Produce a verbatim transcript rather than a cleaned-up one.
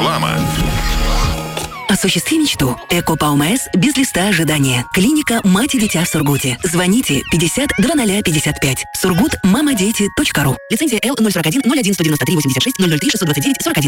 Реклама. Осуществи мечту. Эко-ПАОМС без листа ожидания. Клиника «Мать и дитя» в Сургуте. Звоните пятьдесят двадцать пятьдесят пять. Сургут мама дети точка ру. Лицензия Л ноль сорок один ноль один сто девяносто три восемьдесят шесть ноль ноль три шестьсот двадцать девять сорок один.